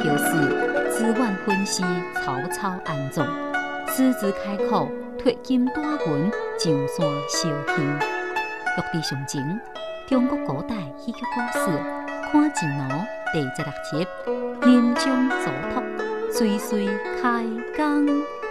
后事，资源分析草草安葬，狮子开口，脱金大云，上山烧香。落地上前，中国古代戏剧故事，看真奴第16集，临终嘱托，岁岁开讲。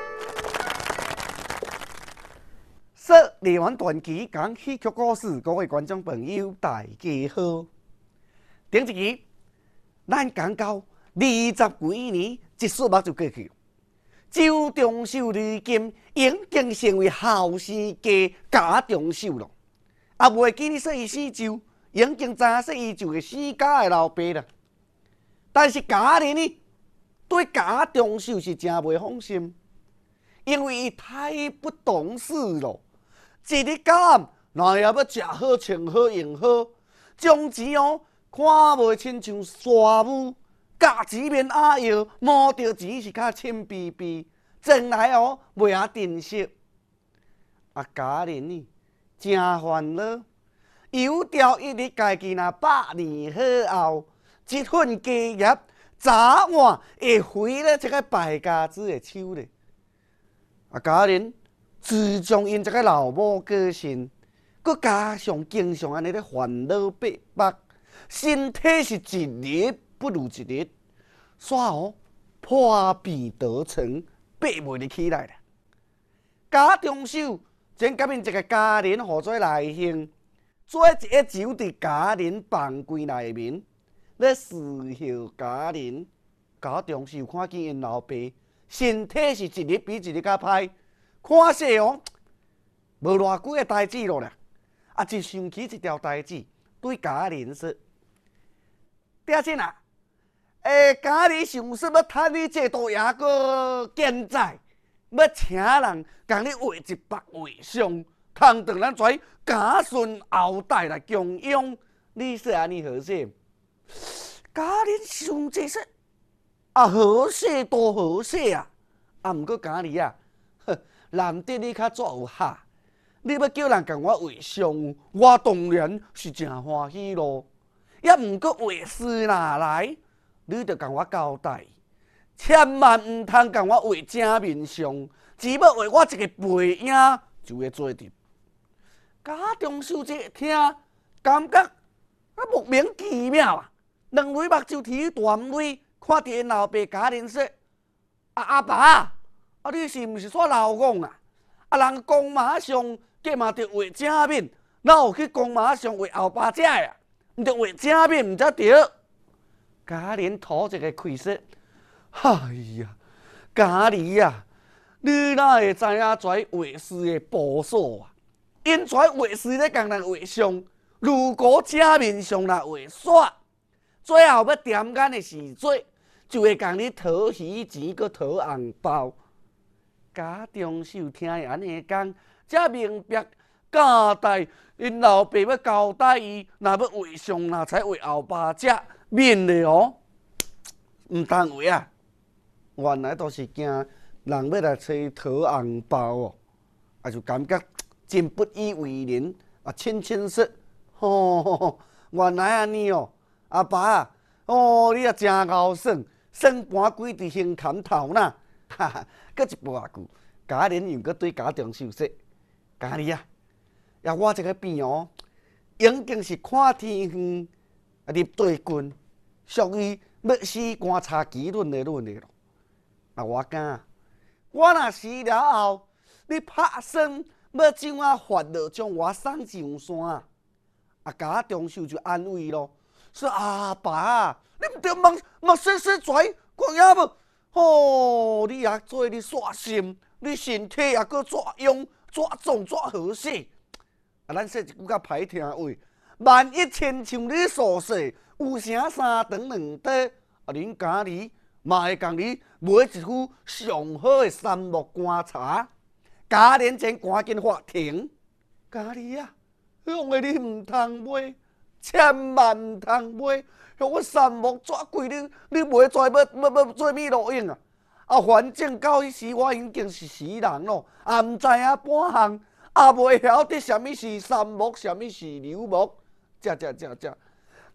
说梨园传奇讲戏剧故事，各位观众朋友大家好。顶一集，咱讲到20几年，一束目就过去。周中秀如今已经成为后生家家中秀了。也袂记你说伊死舅，已经知影说伊就是死家的老爸啦。但是家人呢，对家中秀是真袂放心，因为伊太不懂事了。一日到暗，若也要食好、穿好、用好，将钱看袂亲像沙母，价钱免阿摇，摸着钱是较清逼逼，从来袂晓珍惜。家人呢，真烦恼，有朝一日家己若100年后，这份家业早晚会回到这个败家子的手里。家人自从因这个老母过身，佮加上经常安尼咧烦恼逼迫，身体是一日不如一日，煞破壁得成，爬袂入起来啦。家中秀前甲因一个家人互做内兄，做一个酒伫家人房柜内面，咧侍候家人。家中秀看见因老爸身体是一日比一日较歹。看势无偌久的代志咯啦，就想起一条代志，对家人说：“爹亲啊，家里想说要趁你这道爷个健在，要请人共你画一幅画像，通当咱跩家孙后代来供养。你说安尼好势？”家人想这说：“好势多好势啊！毋过家里啊。”难得你较有下，你要叫人共我画像，我当然是真欢喜咯。也毋过画师哪来，你着共我交代，千万毋通共我画正面像，只要画我一个背影就会做得。家中秀这听，感觉莫名其妙啊！两蕊目睭啼大泪，看着因老爸家人说：“阿爸。”你是毋是煞老戆啊？人公马上计嘛着画正面，哪有去公马上画后巴只呀？毋着画正面毋则着。家人吐一个气说：“哎呀，家里呀，你哪会知影跩画师的步数啊？因跩画师咧共人画像，如果正面上若画煞，最后要点眼的时阵，就会共你讨鱼钱，佮讨红包。”家中秀听伊安尼讲，才明白交代因老爸要交代伊，若要画像，若才画后巴只面的毋通画啊！原来都是惊人要来找伊讨红包就感觉真不以为然亲说，原来安尼阿爸你也真贤算，算盘规伫胸坎头呐，哈哈。搁一步句，家人又搁对家中秀说：“家里啊，我这个病已经是看天远，入地近，属于要死观察基论的论了。我讲，我若死了后，你拍算要怎啊发落将我送上山？”家中秀就安慰咯，说：“爸，你毋着莫说跩，看影无？你也做你煞心，你身体也搁怎样、怎壮、怎好势？咱说一句较歹听话，万一亲像你所说，有啥3长2短，恁家里嘛会共你买一副上好的杉木棺材。家人前赶紧发停，家里向的你毋通买，千万毋通买。向我杉木纸贵，你袂跩要做咩路用反正到迄时我已经是死人咯，毋知影半项，袂晓得什么是杉木，什么是柳木，这。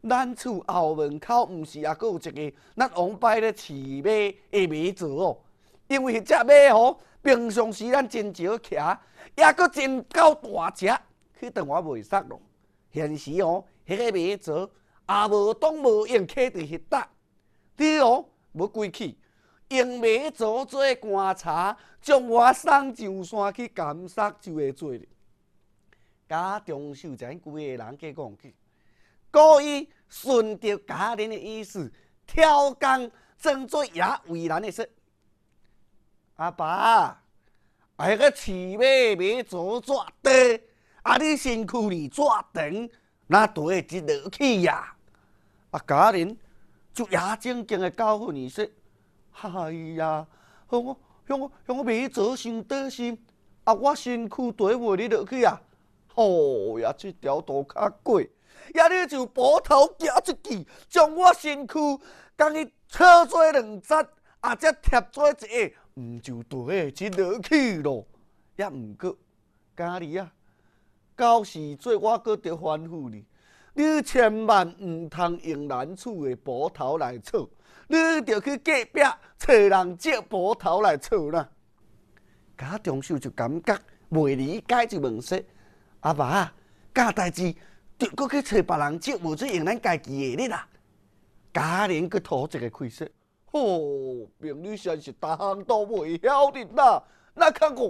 咱厝后门口毋是还阁有一个咱王拜咧饲马的马座哦，因为迄只马吼，平常时咱真少骑，也阁真够大只，去当我袂煞咯。现时哦，迄个马座也无当无用，徛伫迄搭，你哦要归去，用马座做观察，将我送上山去监杀就会做哩。家中秀才规个人计讲去。故意顺着家人的意思，挑工装作也为难的说：“阿爸，迄个饲马做怎地？啊，你身躯里怎长？哪对会一落去呀？”家人就也正经的教训伊说：“哎呀，向我马做伤倒心，我身躯对袂你落去啊！哦呀，这条路较过。”也你就捕头夹出去，将我身躯将伊扯做两截，才贴做一个，毋就对会落去咯。也毋过，家己啊，到时做我阁着吩咐你，你千万毋通用咱厝的捕头来吵，你着去隔壁找人借捕头来吵啦。家中秀就感觉袂理解，就问说：“阿爸，干代志？”就搁去找别人借，无做用咱家己的哩啦。家人去吐一个气说：“哦，明你真是逐项都袂晓哩啦，那较误